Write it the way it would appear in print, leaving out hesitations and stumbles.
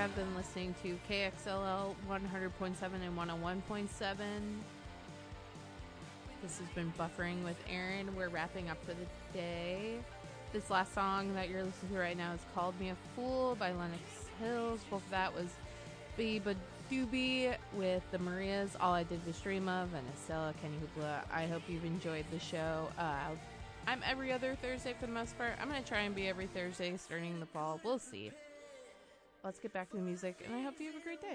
have been listening to KXLL 100.7 and 101.7. This has been Buffering with Aaron. We're wrapping up for the day. This last song that you're listening to right now is Called Me a Fool by Lennox Hills. Before that was Biba Doobie with the Marias. All I Did Was Dream Of, and Estella, Kenny Hoopla. I hope you've enjoyed the show. I'm every other Thursday for the most part. I'm going to try and be every Thursday starting in the fall. We'll see. Let's get back to the music, and I hope you have a great day.